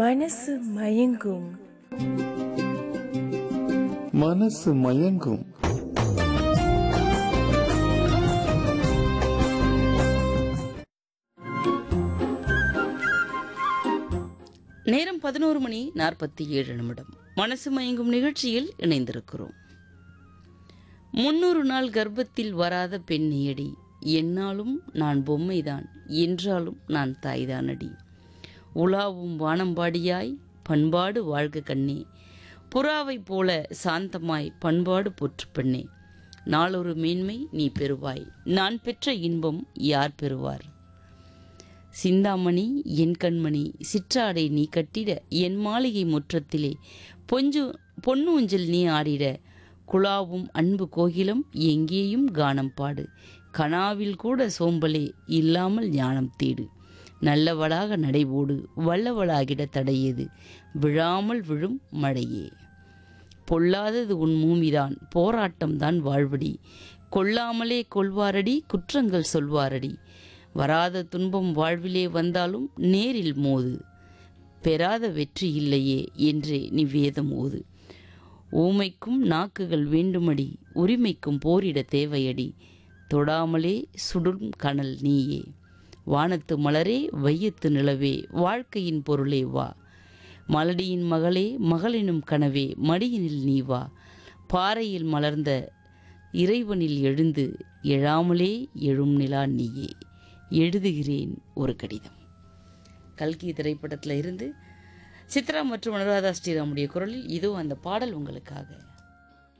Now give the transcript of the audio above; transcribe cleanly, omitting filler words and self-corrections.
மனசு மயங்கும். மனசு மயங்கும். நேரம் 11:47. மனசு மயங்கும் நிகழ்ச்சியில் இணைந்திருக்கிறோம். 300 நாள் கர்ப்பத்தில் வராத பெண்ணியடி, என்னாலும் நான் பொம்மைதான், என்றாலும் நான் தாய்தானடி. உலாவும் வானம்பாடியாய் பண்பாடு வாழ்க கண்ணே, புறாவைப் போல சாந்தமாய் பண்பாடு போற்று பெண்ணே. நாளொரு மேன்மை நீ பெறுவாய், நான் பெற்ற இன்பம் யார் பெறுவார்? சிந்தாமணி என் கண்மணி, சிற்றாடை நீ கட்டிட, என் மாளிகை முற்றத்திலே பொன்னு ஊஞ்சல் நீ ஆடிட. குழாவும் அன்பு கோகிலம் எங்கேயும் கானம் பாடு, கனாவில் கூட சோம்பலே இல்லாமல் ஞானம் தேடு. நல்லவளாக நடைபோடு, வல்லவளாகிட தடையது, விழாமல் விழும் மழையே. பொல்லாதது உன் மூமிதான், போராட்டம்தான் வாழ்வடி, கொல்லாமலே கொள்வாரடி, குற்றங்கள் சொல்வாரடி. வராத துன்பம் வாழ்விலே வந்தாலும் நேரில் மோது, பெறாத வெற்றி இல்லையே என்றே நீ வேதம் ஓது. ஊமைக்கும் நாக்குகள் வேண்டுமடி, உரிமைக்கும் போரிட தேவையடி, தொடாமலே சுடும் கனல் நீயே. வானத்து மலரே வையத்து நிலவே, வாழ்க்கையின் பொருளே வா. மலடியின் மகளே மகளினும் கனவே, மடியினில் நீ வா. பாறையில் மலர்ந்த இறைவனில் எழுந்து, எழாமலே எழும் நிலா நீயே. எழுதுகிறேன் ஒரு கடிதம். கல்கி திரைப்படத்தில் இருந்து சித்ரா மற்றும் அனுராதா ஸ்ரீராமுடைய குரலில் இதோ அந்த பாடல் உங்களுக்காக.